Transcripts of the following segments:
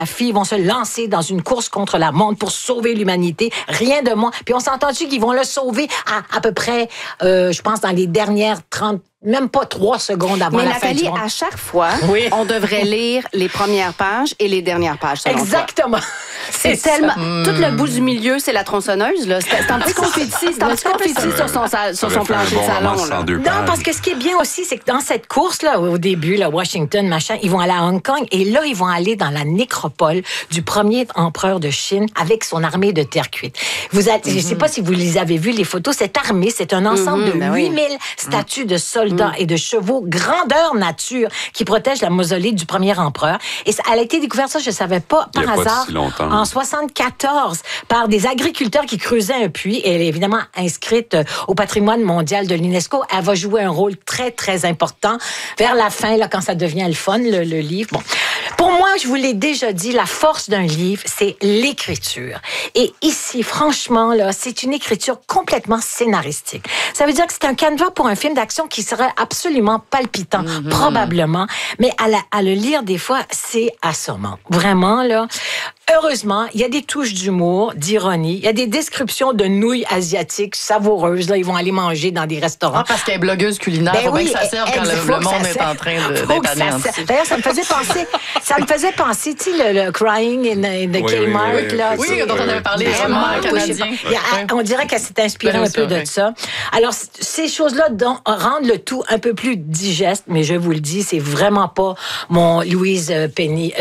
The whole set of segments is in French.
La fille vont se lancer dans une course contre la montre pour sauver l'humanité. Rien de moins. Puis on s'est entendu qu'ils vont le sauver à peu près, je pense, dans les dernières 30, même pas 3 secondes avant la fin du monde. Mais Nathalie, à chaque fois, on devrait lire les premières pages et les dernières pages, selon Exactement. toi. C'est tellement... Tout le bout du milieu, c'est la tronçonneuse, là. C'est un petit confetti. C'est un petit confetti sur son plancher de salon, là. Non, parce que ce qui est bien aussi, c'est que dans cette course-là, au début, là, Washington, machin, ils vont aller à Hong Kong et là, ils vont aller dans la nécropole du premier empereur de Chine avec son armée de terre cuite. Je ne sais pas si vous les avez vus, les photos. Cette armée, c'est un ensemble de 8000 statues de soldats et de chevaux, grandeur nature, qui protègent la mausolée du premier empereur. Et elle a été découverte, ça, je ne savais pas, par hasard, en 74, par des agriculteurs qui creusaient un puits. Et elle est évidemment inscrite au patrimoine mondial de l'UNESCO. Elle va jouer un rôle très, très important vers la fin, là, quand ça devient le fun, le livre. Bon. Pour moi, je vous l'ai déjà dit, la force d'un livre, c'est l'écriture. Et ici, franchement, là, c'est une écriture complètement scénaristique. Ça veut dire que c'est un canevas pour un film d'action qui serait absolument palpitant, probablement. Mais à le lire, des fois, c'est assommant. Vraiment, là. Heureusement, il y a des touches d'humour, d'ironie. Il y a des descriptions de nouilles asiatiques savoureuses. Là, ils vont aller manger dans des restaurants. Ah, parce qu'elle est blogueuse culinaire. Faut bien que ça serve quand le monde est en train d'être anéanti. D'ailleurs, ça me faisait penser, tu sais, le Crying in the Kmart, là. Oui, dont on avait parlé, canadien. On dirait qu'elle s'est inspirée un peu de ça. Alors, ces choses-là rendent le tout un peu plus digeste, mais je vous le dis, c'est vraiment pas mon Louise Penny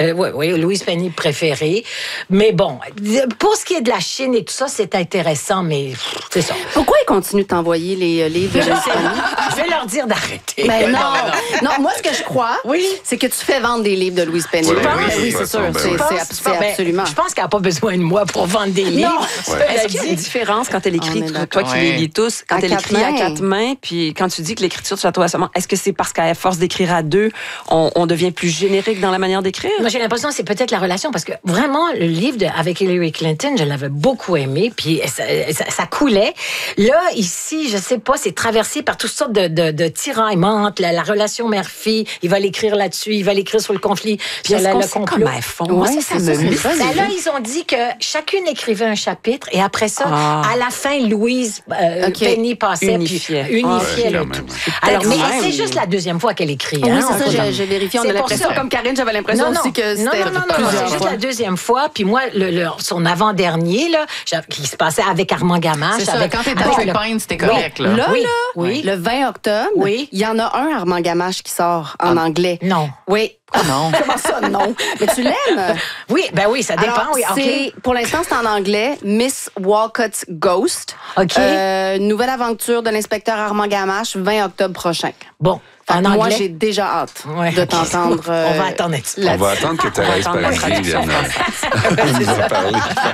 préféré. Mais bon, pour ce qui est de la Chine et tout ça, c'est intéressant, mais c'est ça. Pourquoi ils continuent de t'envoyer les livres de Louise Penny? Je vais leur dire d'arrêter. Mais non, moi, ce que je crois, c'est que tu fais vendre des livres de Louise Penny. Oui, c'est sûr. C'est absolument. Je pense qu'elle n'a pas besoin de moi pour vendre des livres. Est-ce qu'il y a une différence quand elle écrit, toi qui les lis tous, quand elle écrit à 4 mains, puis quand tu dis que l'écriture de Château Assommant, est-ce que c'est parce qu'à force d'écrire à 2, on devient plus générique dans la manière d'écrire? Moi, j'ai l'impression que c'est peut-être la relation, parce que vraiment, le livre avec Hillary Clinton, je l'avais beaucoup aimé, puis ça coulait. Là, ici, je sais pas, c'est traversé par toutes sortes de tiraillements, la relation mère-fille, il va l'écrire là-dessus, il va l'écrire sur le conflit, puis le complot. Comment elles font? Moi, ça me mythe. Là, ils ont dit que chacune écrivait un chapitre, et après ça, à la fin, Louise Penny passait, unifiait le tout. Alors, mais c'est juste la deuxième fois qu'elle écrit. Oui, c'est ça, j'ai vérifié. On a l'impression, comme Karine, j'avais l'impression aussi que c'était c'est juste la deuxième fois. Puis moi, son avant-dernier, là, qui se passait avec Armand Gamache. C'est ça, quand t'es à Trip Pine, c'était correct. Là, le 20 octobre, il y en a un Armand Gamache qui sort en anglais. Non. Oui. Oh non. Comment ça, non? Mais tu l'aimes? Oui, ça dépend. Alors, pour l'instant, c'est en anglais. Miss Walcott's Ghost. OK. Nouvelle aventure de l'inspecteur Armand Gamache, 20 octobre prochain. Bon. Moi, j'ai déjà hâte de t'entendre. On va attendre On va attendre que Thérèse Paradis vienne nous en parler.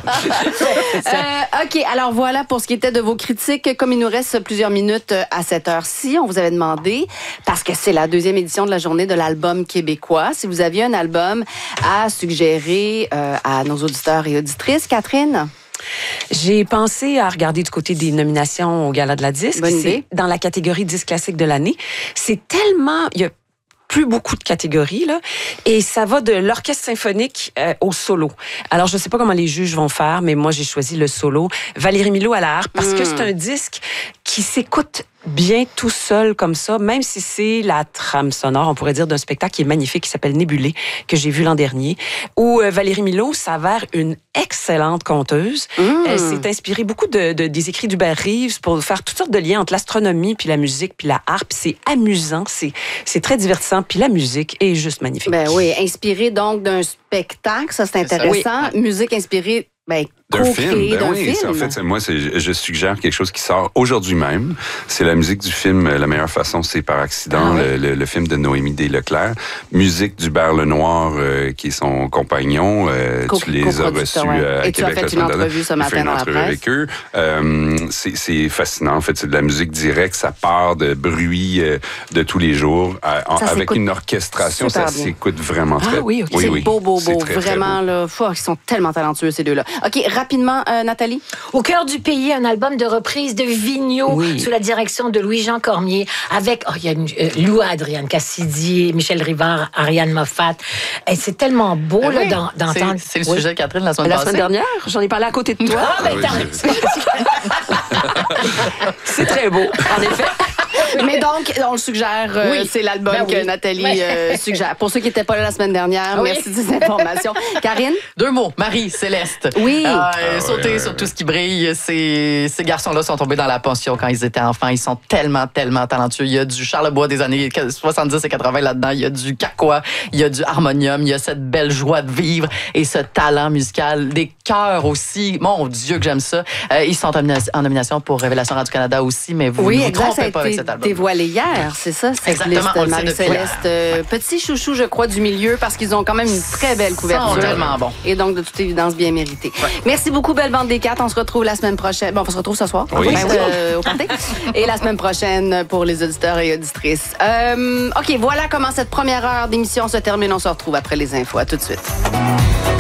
OK, alors voilà pour ce qui était de vos critiques. Comme il nous reste plusieurs minutes à cette heure-ci, on vous avait demandé, parce que c'est la deuxième édition de la journée de l'album québécois, si vous aviez un album à suggérer à nos auditeurs et auditrices. Catherine? J'ai pensé à regarder du côté des nominations au Gala de la disque. Bonne idée. C'est dans la catégorie disque classique de l'année. C'est tellement... Il y a plus beaucoup de catégories, là. Et ça va de l'orchestre symphonique au solo. Alors, je sais pas comment les juges vont faire, mais moi, j'ai choisi le solo. Valérie Milot à la harpe, parce que c'est un disque qui s'écoute bien tout seul comme ça, même si c'est la trame sonore, on pourrait dire, d'un spectacle qui est magnifique, qui s'appelle Nébulé, que j'ai vu l'an dernier, où Valérie Milot s'avère une excellente conteuse. Elle s'est inspirée beaucoup des écrits d'Hubert Reeves pour faire toutes sortes de liens entre l'astronomie, puis la musique, puis la harpe. C'est amusant, c'est très divertissant, puis la musique est juste magnifique. Ben oui, inspirée donc d'un spectacle, ça c'est intéressant. Oui. Musique inspirée... D'un film. En fait, moi, je suggère quelque chose qui sort aujourd'hui même. C'est la musique du film La meilleure façon, c'est par accident, le film de Noémie Desleclerc. Musique d'Hubert Lenoir, qui est son compagnon. Tu les as reçus à et Québec. Tu as fait une entrevue ce matin dans la presse. Avec eux. C'est fascinant. En fait, c'est de la musique directe. Ça part de bruit de tous les jours. Avec une orchestration, ça s'écoute vraiment très bien. Oui, c'est beau. Vraiment, là, ils sont tellement talentueux, ces deux-là. OK, rapidement, Nathalie? Au cœur du pays, un album de reprise de Vigneault sous la direction de Louis-Jean Cormier avec, il y a Lou, Adrienne Cassidy, Michel Rivard, Ariane Moffat. Et c'est tellement beau d'entendre. C'est le sujet, Catherine, la semaine passée. La semaine dernière, j'en ai parlé à côté de toi. C'est très beau, en effet. Mais donc, on le suggère, c'est l'album que Nathalie suggère. Pour ceux qui n'étaient pas là la semaine dernière, merci de ces informations. Karine? 2 mots, Marie-Céleste. Oui. Sauter sur tout ce qui brille. Ces garçons-là sont tombés dans la pension quand ils étaient enfants. Ils sont tellement, tellement talentueux. Il y a du Charlebois des années 70 et 80 là-dedans. Il y a du cacois, il y a du harmonium, il y a cette belle joie de vivre et ce talent musical. Des chœurs aussi. Mon Dieu que j'aime ça. Ils sont en nomination pour Révélation Radio-Canada aussi, mais vous ne vous trompez pas avec cet album. Dévoilé hier, c'est ça? Exactement. Marie-Céleste, petit chouchou, je crois, du milieu, parce qu'ils ont quand même une très belle couverture. Ils sont tellement bons. Et donc, de toute évidence, bien mérité. Ouais. Merci beaucoup, Belle Bande des 4. On se retrouve la semaine prochaine. Bon, on se retrouve ce soir. Oui. Au party. Et la semaine prochaine pour les auditeurs et auditrices. OK, voilà comment cette première heure d'émission se termine. On se retrouve après les infos. À tout de suite.